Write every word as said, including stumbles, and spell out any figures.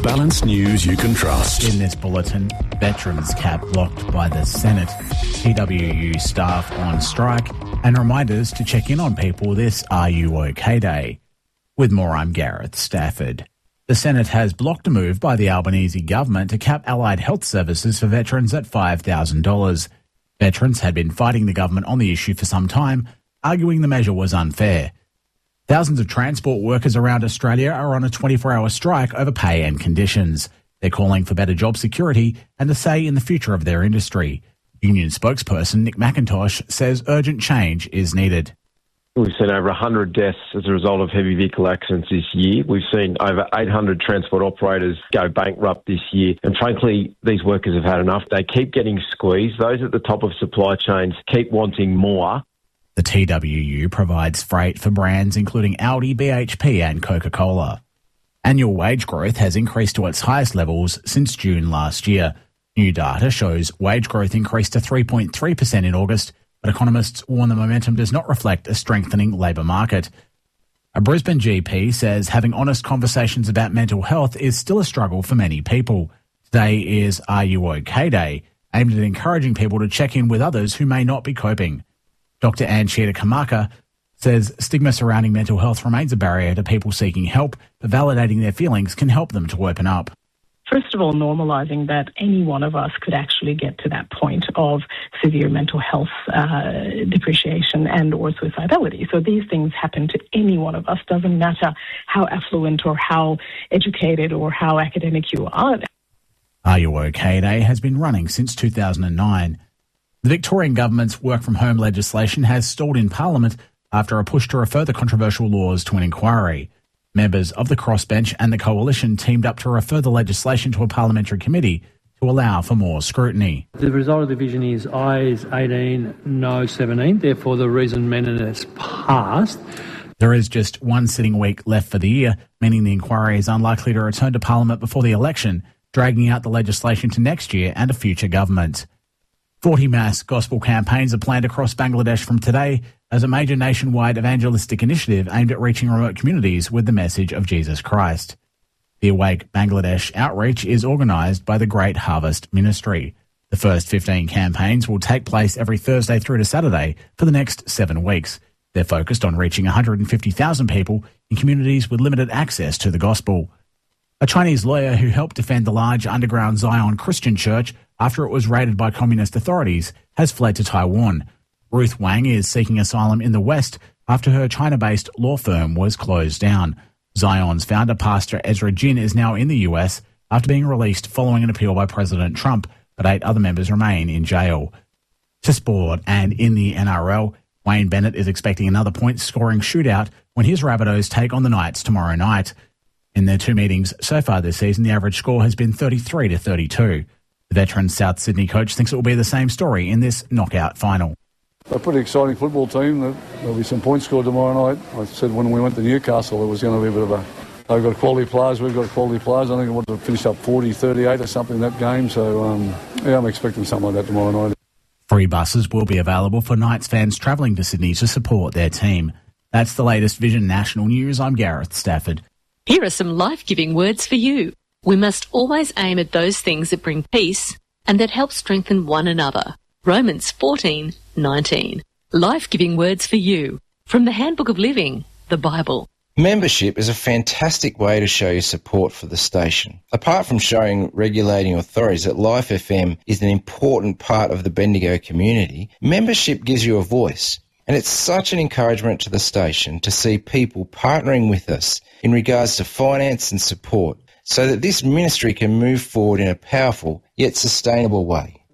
balanced news you can trust. In this bulletin, veterans cap blocked by the Senate, T W U staff on strike, and reminders to check in on people this Are You OK Day. With more, I'm Gareth Stafford. The Senate has blocked a move by the Albanese government to cap allied health services for veterans at five thousand dollars. Veterans had been fighting the government on the issue for some time, arguing the measure was unfair. Thousands of transport workers around Australia are on a twenty-four hour strike over pay and conditions. They're calling for better job security and a say in the future of their industry. Union spokesperson Nick McIntosh says urgent change is needed. We've seen over one hundred deaths as a result of heavy vehicle accidents this year. We've seen over eight hundred transport operators go bankrupt this year. And frankly, these workers have had enough. They keep getting squeezed. Those at the top of supply chains keep wanting more. The T W U provides freight for brands including Audi, B H P and Coca-Cola. Annual wage growth has increased to its highest levels since June last year. New data shows wage growth increased to three point three percent in August, but economists warn the momentum does not reflect a strengthening labour market. A Brisbane G P says having honest conversations about mental health is still a struggle for many people. Today is Are You OK Day, aimed at encouraging people to check in with others who may not be coping. Doctor Anshita Kamaka says stigma surrounding mental health remains a barrier to people seeking help, but validating their feelings can help them to open up. First of all, normalising that any one of us could actually get to that point of severe mental health uh, depreciation and or suicidality. So these things happen to any one of us. Doesn't matter how affluent or how educated or how academic you are. Are You OK Day has been running since two thousand nine. The Victorian government's work-from-home legislation has stalled in Parliament after a push to refer the controversial laws to an inquiry. Members of the crossbench and the coalition teamed up to refer the legislation to a parliamentary committee to allow for more scrutiny. The result of the division is ayes eighteen, no seventeen. Therefore, the reasonment has passed. There is just one sitting week left for the year, meaning the inquiry is unlikely to return to Parliament before the election, dragging out the legislation to next year and a future government. forty mass gospel campaigns are planned across Bangladesh from today as a major nationwide evangelistic initiative aimed at reaching remote communities with the message of Jesus Christ. The Awake Bangladesh outreach is organised by the Great Harvest Ministry. The first fifteen campaigns will take place every Thursday through to Saturday for the next seven weeks. They're focused on reaching one hundred fifty thousand people in communities with limited access to the gospel. A Chinese lawyer who helped defend the large underground Zion Christian church after it was raided by communist authorities has fled to Taiwan. Ruth Wang is seeking asylum in the West after her China-based law firm was closed down. Zion's founder, Pastor Ezra Jin, is now in the U S after being released following an appeal by President Trump, but eight other members remain in jail. To sport, and in the N R L, Wayne Bennett is expecting another point-scoring shootout when his Rabbitohs take on the Knights tomorrow night. In their two meetings so far this season, the average score has been thirty-three to thirty-two. The veteran South Sydney coach thinks it will be the same story in this knockout final. A pretty exciting football team. There'll be some points scored tomorrow night. I said when we went to Newcastle it was going to be a bit of a... They've got quality players, we've got quality players. I think it would have finished up forty thirty-eight or something in that game. So, um, yeah, I'm expecting something like that tomorrow night. Free buses will be available for Knights fans travelling to Sydney to support their team. That's the latest Vision National News. I'm Gareth Stafford. Here are some life-giving words for you. We must always aim at those things that bring peace and that help strengthen one another. Romans fourteen nineteen. Life-giving words for you. From the Handbook of Living, the Bible. Membership is a fantastic way to show your support for the station. Apart from showing regulating authorities that Life F M is an important part of the Bendigo community, membership gives you a voice. And it's such an encouragement to the station to see people partnering with us in regards to finance and support so that this ministry can move forward in a powerful yet sustainable way.